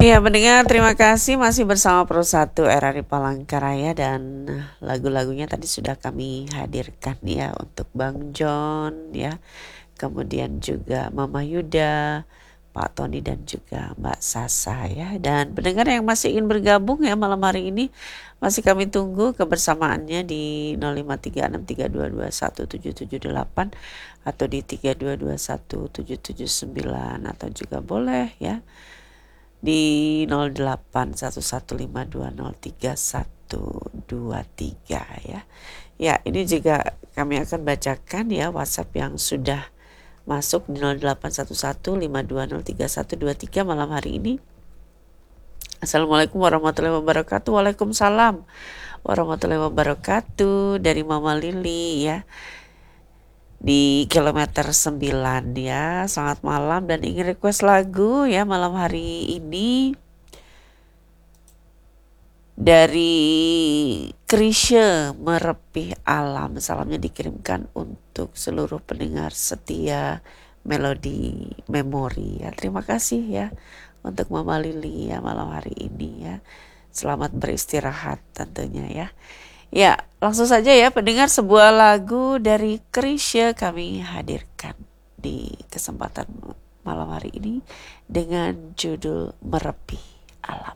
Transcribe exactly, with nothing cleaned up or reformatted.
Iya, mendengar terima kasih masih bersama Pro satu R R I Palangkaraya dan lagu-lagunya tadi sudah kami hadirkan ya untuk Bang John ya. Kemudian juga Mama Yuda, Pak Tony dan juga Mbak Sasa ya. Dan pendengar yang masih ingin bergabung ya malam hari ini masih kami tunggu kebersamaannya di nol lima tiga enam tiga dua dua satu tujuh tujuh delapan atau di tiga dua dua satu tujuh tujuh sembilan atau juga boleh ya di nol delapan satu satu lima dua nol tiga satu dua tiga ya. Ya, ini juga kami akan bacakan ya WhatsApp yang sudah masuk di nol delapan satu satu lima dua nol tiga satu dua tiga malam hari ini. Assalamualaikum warahmatullahi wabarakatuh. Waalaikumsalam warahmatullahi wabarakatuh dari Mama Lili ya. Di kilometer sembilan ya. Selamat malam dan ingin request lagu ya malam hari ini dari Krisye Merepih Alam. Salamnya dikirimkan untuk seluruh pendengar setia Melodi Memori ya. Terima kasih ya untuk Mama Lili ya malam hari ini ya. Selamat beristirahat tentunya ya. Ya, langsung saja ya pendengar, sebuah lagu dari Krisye kami hadirkan di kesempatan malam hari ini dengan judul Merepih Alam.